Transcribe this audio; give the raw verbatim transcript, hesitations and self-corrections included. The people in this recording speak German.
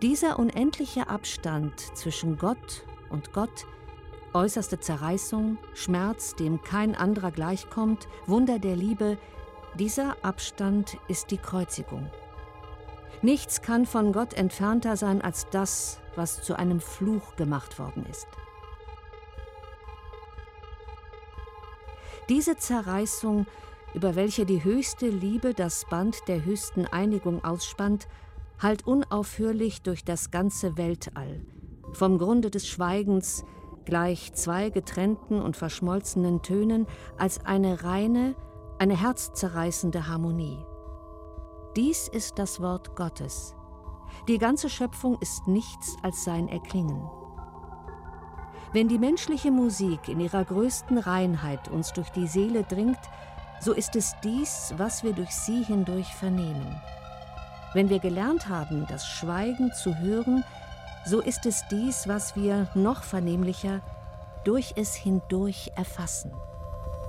Dieser unendliche Abstand zwischen Gott und Gott, äußerste Zerreißung, Schmerz, dem kein anderer gleichkommt, Wunder der Liebe, dieser Abstand ist die Kreuzigung. Nichts kann von Gott entfernter sein als das, was zu einem Fluch gemacht worden ist. Diese Zerreißung, über welche die höchste Liebe das Band der höchsten Einigung ausspannt, hallt unaufhörlich durch das ganze Weltall, vom Grunde des Schweigens gleich zwei getrennten und verschmolzenen Tönen als eine reine, eine herzzerreißende Harmonie. Dies ist das Wort Gottes. Die ganze Schöpfung ist nichts als sein Erklingen. Wenn die menschliche Musik in ihrer größten Reinheit uns durch die Seele dringt, so ist es dies, was wir durch sie hindurch vernehmen. Wenn wir gelernt haben, das Schweigen zu hören, so ist es dies, was wir noch vernehmlicher durch es hindurch erfassen.